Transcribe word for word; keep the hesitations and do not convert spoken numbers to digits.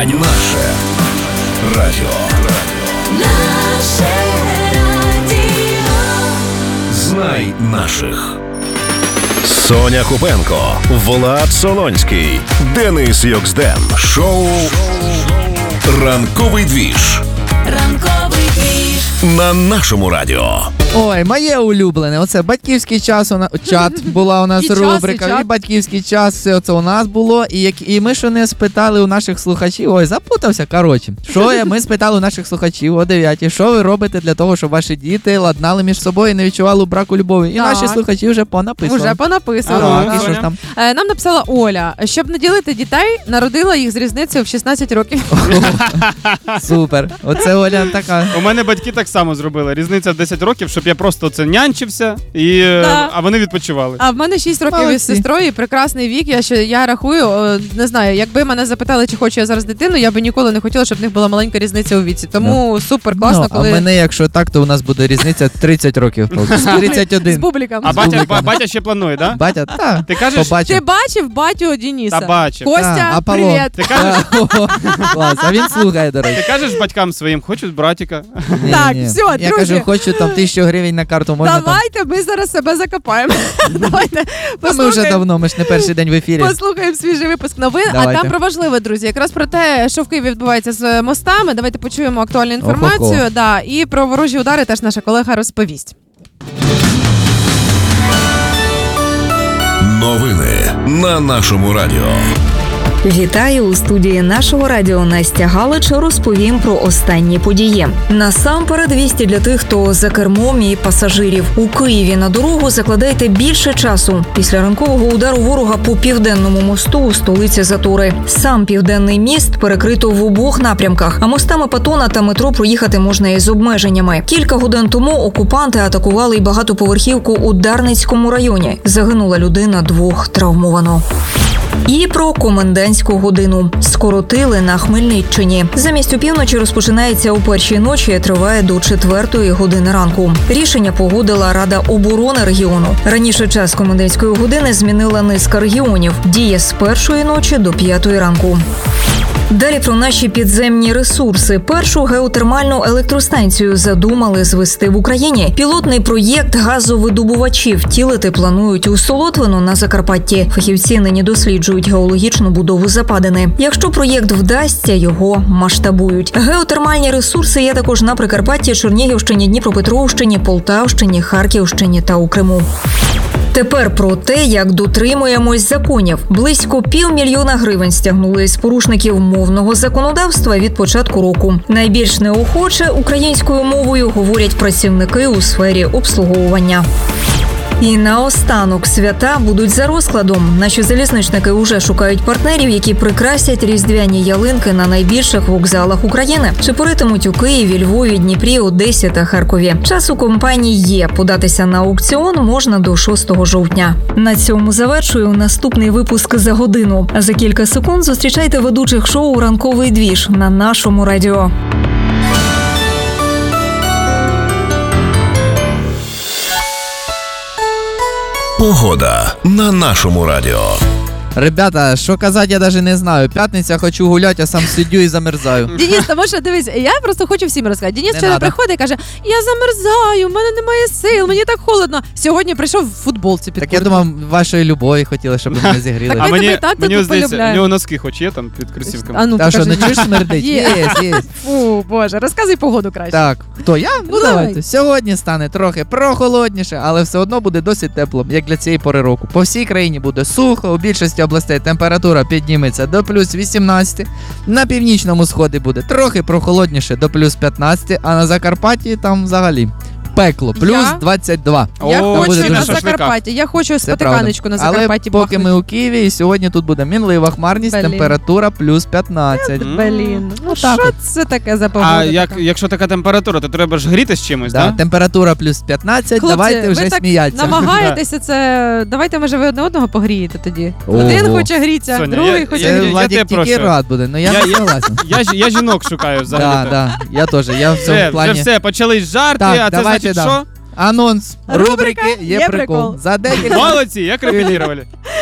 Наше радіо. Наше радіо. Знай наших. Соня Купенко, Влад Солонський, Денис Йоксден. Шоу «Ранковий двіж». Ранковий двіж. На нашому радіо. Ой, моє улюблене. Оце батьківський час, у нас чат була у нас і рубрика, час, і, і батьківський час, все це у нас було. І як і ми що не спитали у наших слухачів, ой, запутався, коротше. Що я, ми спитали у наших слухачів о дев'ятій, що ви робите для того, щоб ваші діти ладнали між собою і не відчували браку любові? І так. наші слухачі вже понаписали. Уже понаписали. Так, і що ж там? Е, Нам написала Оля, щоб не ділити дітей, народила їх з різницею в шістнадцять років. Супер. Оце Оля така. У мене батьки так само зробили. Різниця в десять років, щоб я просто це нянчився, і, Да. а вони відпочивали. А в мене шість років Молодці. із сестрою, і прекрасний вік. Я, ще, я рахую, о, не знаю, якби мене запитали, чи хочу я зараз дитину, я би ніколи не хотіла, щоб в них була маленька різниця у віці. Тому супер класно, Ну, коли... а в мене, якщо так, то у нас буде різниця тридцять років. тридцять З один. бубликом. А З батя, бубликом. ба- батя ще планує, так? Да? Батя, так. Ти кажеш, Побачив. Ти бачив батю Дениса? Та бачив. Костя, Та, Аполлон. привіт. Ти кажеш, Клас, а він слухає, до речі. ти кажеш батькам своїм, хочу братика. Ні, Так, ні. все, Я друзі. кажу, хочу там тисячу гривень на карту, можна там? Давайте ми зараз себе закопаємо. Давайте Та ми вже послухаємо. давно, ми ж не перший день в ефірі. Послухаємо свіжий випуск новин, Давайте. а там про важливе, друзі. Якраз про те, що в Києві відбувається з мостами. Давайте почуємо актуальну інформацію. Охо-хо. Да, і про ворожі удари теж наша колега розповість. Новини на нашому радіо. Вітаю у студії нашого радіо Настя Галич. Розповім про останні події. Насамперед вісті для тих, хто за кермом і пасажирів. У Києві на дорогу закладайте більше часу. Після ранкового удару ворога по Південному мосту у столиці затори. Сам Південний міст перекрито в обох напрямках, а мостами Патона та метро проїхати можна із обмеженнями. Кілька годин тому окупанти атакували й багатоповерхівку у Дарницькому районі. Загинула людина, двох травмовано. І про комендантську годину. Скоротили на Хмельниччині. Замість опівночі розпочинається у першій ночі, триває до четвертої години ранку. Рішення погодила Рада оборони регіону. Раніше час комендантської години змінила низка регіонів. Діє з першої ночі до п'ятої ранку. Далі про наші підземні ресурси. Першу геотермальну електростанцію задумали звести в Україні. Пілотний проєкт газовидобувачів втілити планують у Солотвино на Закарпатті. Фахівці нині досліджують геологічну будову западини. Якщо проєкт вдасться, його масштабують. Геотермальні ресурси є також на Прикарпатті, Чернігівщині, Дніпропетровщині, Полтавщині, Харківщині та у Криму. Тепер про те, як дотримуємось законів. Близько півмільйона гривень стягнули з порушників мовного законодавства від початку року. Найбільш неохоче українською мовою говорять працівники у сфері обслуговування. І наостанок свята будуть за розкладом. Наші залізничники уже шукають партнерів, які прикрасять різдвяні ялинки на найбільших вокзалах України. Чепуритимуть у Києві, Львові, Дніпрі, Одесі та Харкові. Час у компанії є. Податися на аукціон можна до шостого жовтня. На цьому завершую наступний випуск за годину. А за кілька секунд зустрічайте ведучих шоу «Ранковий двіж» на нашому радіо. Погода на нашому радіо. Ребята, що казати, я навіть не знаю. П'ятниця, хочу гуляти, а сам сидю і замерзаю. Денис, тому що, дивись, я просто хочу всім розказати. Денис Не вчора надо. приходить і каже, я замерзаю, в мене немає сил, мені так холодно. Сьогодні прийшов в футболці під Так я курткою. думав, вашої любові хотіли, щоб ви мене зігріли. Так А ми мені, тебе і так мені тут здається, у полюбляємо. нього носки хоч є там під кросівками. А ну, Та що, покажи. не чуєш, смердить? Є. Є, є. Фу, боже, розказуй погоду краще. Так, хто я? Ну, Ну, давайте. давай. Сьогодні стане трохи прохолодніше, але все одно буде досить тепло, як для цієї пори року. По всій країні буде сухо, у більшості областей температура підніметься до плюс вісімнадцять. На північному сході буде трохи прохолодніше до плюс п'ятнадцять, а на Закарпатті там взагалі пекло, плюс Я? двадцять два. Я О, хочу буде на дуже Закарпатті, я хочу Це спотиканочку на правда. Закарпатті Але поки бахнути. ми у Києві, і сьогодні тут буде мінлива хмарність, Блін. температура плюс п'ятнадцять. Блін, ну Отак що от. це таке за погода? А як, така? якщо така температура, то треба ж гріти з чимось, Да, так? Да? температура плюс п'ятнадцять, Хлопці, давайте ви вже так сміятися. намагаєтеся це. Давайте, може, ви одне одного погрієте тоді. Ого. Один хоче грітися, Соня, другий я- хоче я- Це грітися. Владик тебе тільки прошу. рад буде, ну я Я- не согласен. Я, ж- я жінок шукаю взагалі. Да, да, я теж, я в Все, цьому вже плані. все, почались жарти, Так, а це давайте, значить да. що? Анонс Рубрика рубрики є «Є прикол. прикол». За декілька Молодці, як репетірували.